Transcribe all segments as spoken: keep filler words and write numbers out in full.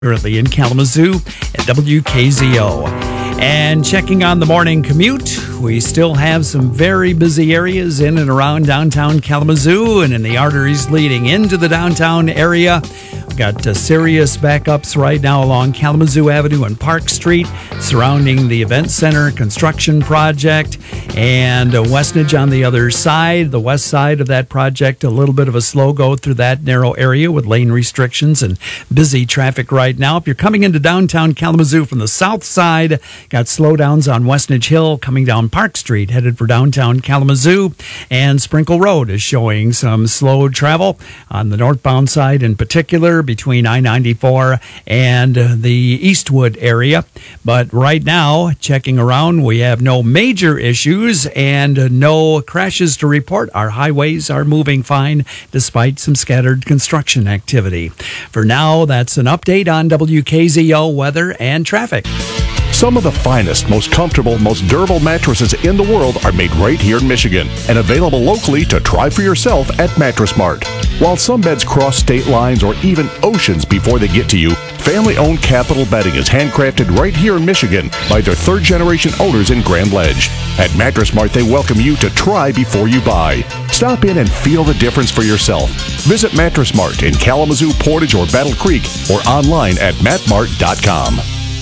Currently in Kalamazoo at W K Z O. And checking on the morning commute, we still have some very busy areas in and around downtown Kalamazoo and in the arteries leading into the downtown area. We've got uh, serious backups right now along Kalamazoo Avenue and Park Street surrounding the Event Center construction project, and uh, Westnedge on the other side, the west side of that project, a little bit of a slow go through that narrow area with lane restrictions and busy traffic right now. If you're coming into downtown Kalamazoo from the south side, got slowdowns on Westnedge Hill coming down Park Street, headed for downtown Kalamazoo, and Sprinkle Road is showing some slow travel on the northbound side in particular between I ninety-four and the Eastwood area. But right now, checking around, we have no major issues and no crashes to report. Our highways are moving fine despite some scattered construction activity. For now, that's an update on W K Z O weather and traffic. Some of the finest, most comfortable, most durable mattresses in the world are made right here in Michigan and available locally to try for yourself at Mattress Mart. While some beds cross state lines or even oceans before they get to you, family-owned Capital Bedding is handcrafted right here in Michigan by their third-generation owners in Grand Ledge. At Mattress Mart, they welcome you to try before you buy. Stop in and feel the difference for yourself. Visit Mattress Mart in Kalamazoo, Portage, or Battle Creek, or online at mat mart dot com.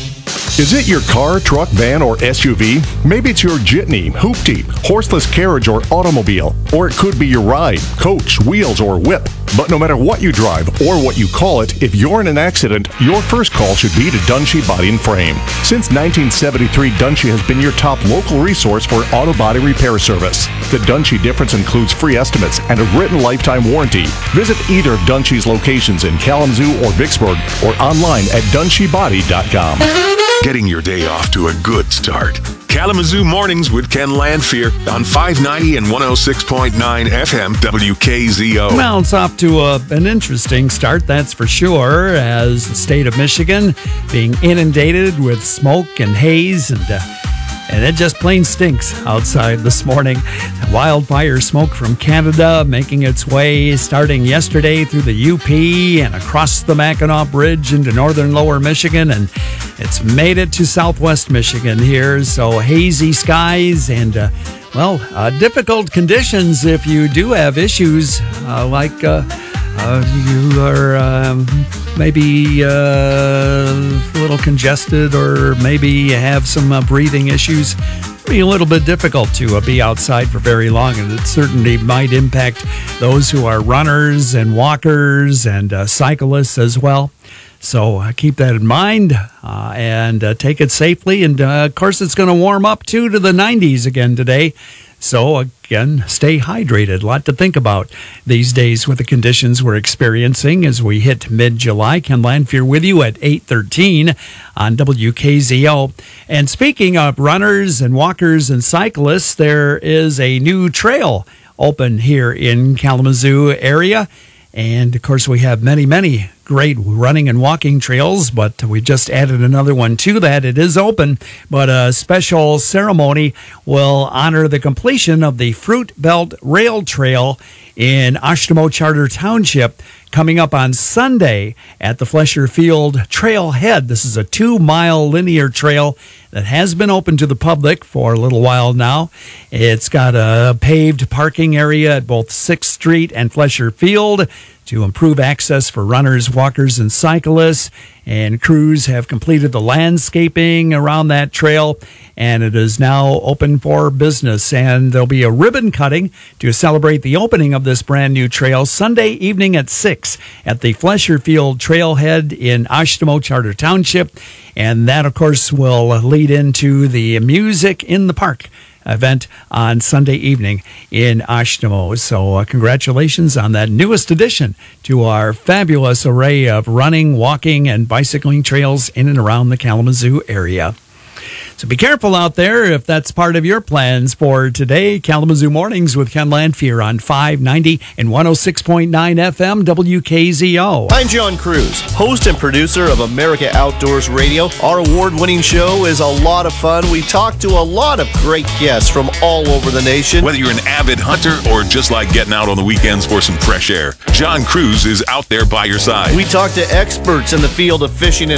Is it your car, truck, van, or S U V? Maybe it's your jitney, hoopty, horseless carriage, or automobile. Or it could be your ride, coach, wheels, or whip. But no matter what you drive or what you call it, if you're in an accident, your first call should be to Dunshee Body and Frame. Since nineteen seventy-three, Dunshee has been your top local resource for auto body repair service. The Dunshee difference includes free estimates and a written lifetime warranty. Visit either of Dunshee's locations in Kalamazoo or Vicksburg or online at dunshee body dot com. Getting your day off to a good start. Kalamazoo Mornings with Ken Landfear on five ninety and one oh six point nine F M W K Z O. Well, it's off to a, an interesting start, that's for sure, as the state of Michigan being inundated with smoke and haze, and uh, and it just plain stinks outside this morning. Wildfire smoke from Canada making its way starting yesterday through the U P and across the Mackinac Bridge into northern lower Michigan, and it's made it to southwest Michigan here. So hazy skies and, uh, well, uh, difficult conditions if you do have issues uh, like uh, uh, you are um, maybe uh, a little congested, or maybe you have some uh, breathing issues. It'll be a little bit difficult to uh, be outside for very long, and it certainly might impact those who are runners and walkers and uh, cyclists as well. So uh, keep that in mind uh, and uh, take it safely. And, uh, of course, it's going to warm up, too, to the nineties again today. So, again, stay hydrated. A lot to think about these days with the conditions we're experiencing as we hit mid-July. Ken Landfear with you at eight thirteen on W K Z O. And speaking of runners and walkers and cyclists, there is a new trail open here in Kalamazoo area. And, of course, we have many, many great running and walking trails, but we just added another one to that. It is open, but a special ceremony will honor the completion of the Fruit Belt Rail Trail in Oshtemo Charter Township coming up on Sunday at the Flesher Field Trailhead. This is a two-mile linear trail that has been open to the public for a little while now. It's got a paved parking area at both sixth Street and Flesher Field to improve access for runners, walkers, and cyclists. And crews have completed the landscaping around that trail, and it is now open for business. And there'll be a ribbon cutting to celebrate the opening of this brand new trail Sunday evening at six at the Flesher Field Trailhead in Oshtemo Charter Township. And that, of course, will lead into the Music in the Park event on Sunday evening in Oshtemo. So uh, congratulations on that newest addition to our fabulous array of running, walking, and bicycling trails in and around the Kalamazoo area. So be careful out there if that's part of your plans for today. Kalamazoo Mornings with Ken Lanfear on five ninety and one oh six point nine F M W K Z O. I'm John Cruz, host and producer of America Outdoors Radio. Our award-winning show is a lot of fun. We talk to a lot of great guests from all over the nation. Whether you're an avid hunter or just like getting out on the weekends for some fresh air, John Cruz is out there by your side. We talk to experts in the field of fishing and